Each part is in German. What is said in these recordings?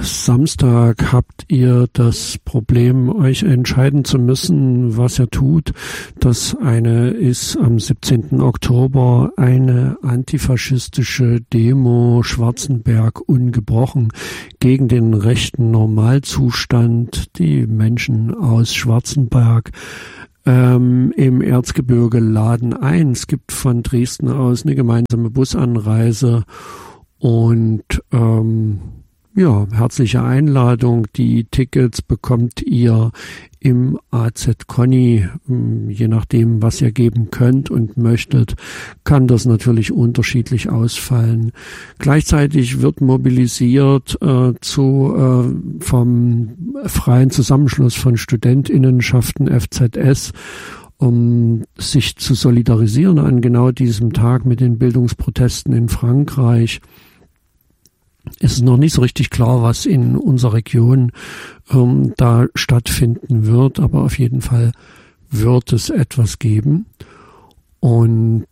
Samstag habt ihr das Problem, euch entscheiden zu müssen, was ihr tut. Das eine ist am 17. Oktober eine antifaschistische Demo Schwarzenberg ungebrochen gegen den rechten Normalzustand. Die Menschen aus Schwarzenberg im Erzgebirge laden ein. Es gibt von Dresden aus eine gemeinsame Busanreise und herzliche Einladung. Die Tickets bekommt ihr im AZ Conny. Je nachdem, was ihr geben könnt und möchtet, kann das natürlich unterschiedlich ausfallen. Gleichzeitig wird mobilisiert vom Freien Zusammenschluss von Studentinnenschaften FZS, um sich zu solidarisieren an genau diesem Tag mit den Bildungsprotesten in Frankreich. Es ist noch nicht so richtig klar, was in unserer Region da stattfinden wird, aber auf jeden Fall wird es etwas geben. Und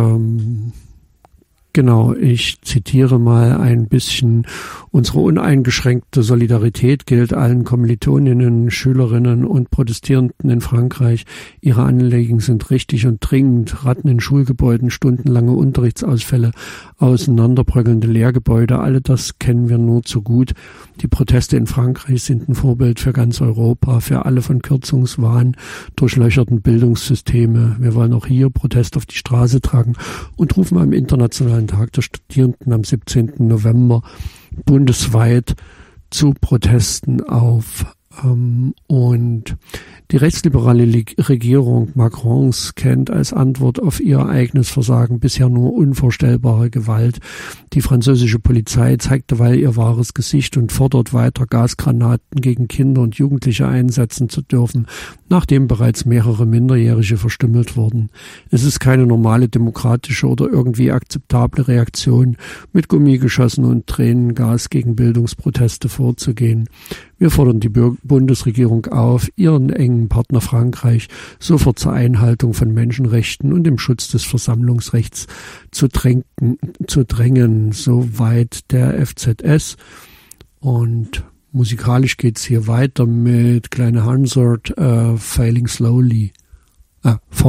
ich zitiere mal ein bisschen: Unsere uneingeschränkte Solidarität gilt allen Kommilitoninnen, Schülerinnen und Protestierenden in Frankreich. Ihre Anliegen sind richtig und dringend. Ratten in Schulgebäuden, stundenlange Unterrichtsausfälle, auseinanderbröckelnde Lehrgebäude, alle das kennen wir nur zu gut. Die Proteste in Frankreich sind ein Vorbild für ganz Europa, für alle von Kürzungswahn durchlöcherten Bildungssysteme. Wir wollen auch hier Protest auf die Straße tragen und rufen am Internationalen Tag der Studierenden am 17. November bundesweit zu Protesten auf. Und die rechtsliberale Regierung Macrons kennt als Antwort auf ihr eigenes Versagen bisher nur unvorstellbare Gewalt. Die französische Polizei zeigt derweil ihr wahres Gesicht und fordert weiter, Gasgranaten gegen Kinder und Jugendliche einsetzen zu dürfen, nachdem bereits mehrere Minderjährige verstümmelt wurden. Es ist keine normale demokratische oder irgendwie akzeptable Reaktion, mit Gummigeschossen und Tränengas gegen Bildungsproteste vorzugehen. Wir fordern die Bundesregierung auf, ihren engen Partner Frankreich sofort zur Einhaltung von Menschenrechten und dem Schutz des Versammlungsrechts zu drängen. Soweit der FZS. Und musikalisch geht's hier weiter mit Kleine Hansard, Failing Slowly.